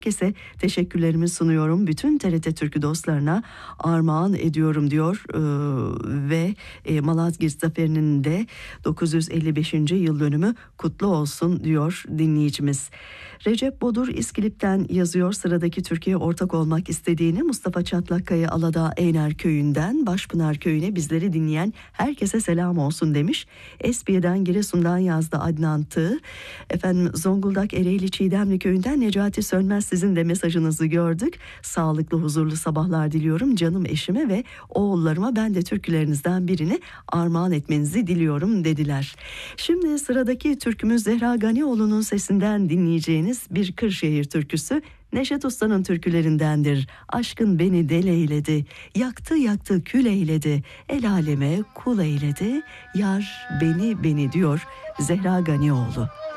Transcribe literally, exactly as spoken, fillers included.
Herkese teşekkürlerimi sunuyorum. Bütün T R T Türkü dostlarına armağan ediyorum diyor ee, ve e, Malazgirt Zaferi'nin de dokuz yüz elli beşinci yıl dönümü kutlu olsun diyor dinleyicimiz. Recep Bodur İskilip'ten yazıyor, sıradaki Türkiye'ye ortak olmak istediğini. Mustafa Çatlakkaya Aladağ Eyner Köyü'nden Başpınar Köyü'ne bizleri dinleyen herkese selam olsun demiş. Espiye'den Giresun'dan yazdı Adnan Tığ. Efendim Zonguldak Ereğli Çiğdemli Köyü'nden Necati Sönmez, sizin de mesajınızı gördük. Sağlıklı huzurlu sabahlar diliyorum canım eşime ve oğullarıma, ben de türkülerinizden birini armağan etmenizi diliyorum dediler. Şimdi sıradaki türkümüz Zehra Ganioğlu'nun sesinden dinleyeceğiniz bir Kırşehir türküsü. Neşet Usta'nın türkülerindendir. Aşkın beni del eyledi, yaktı yaktı kül eyledi, el aleme kul eyledi, yar beni beni diyor Zehra Ganioğlu.